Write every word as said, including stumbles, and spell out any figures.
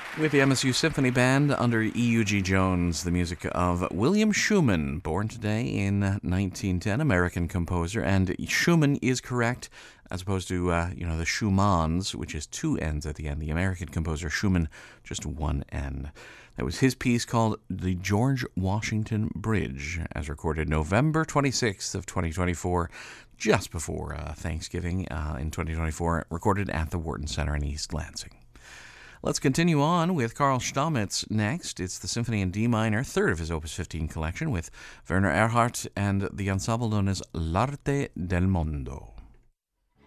With the M S U Symphony Band under E U G Jones, the music of William Schumann, born today in nineteen ten, American composer. And Schumann is correct, as opposed to, uh, you know, the Schumanns, which is two N's at the end. The American composer Schumann, just one N. That was his piece called The George Washington Bridge, as recorded November twenty-sixth of twenty twenty-four, just before uh, Thanksgiving uh, in twenty twenty-four, recorded at the Wharton Center in East Lansing. Let's continue on with Carl Stamitz next. It's the Symphony in D minor, third of his Opus fifteen collection, with Werner Erhardt and the ensemble known as L'Arte del Mondo.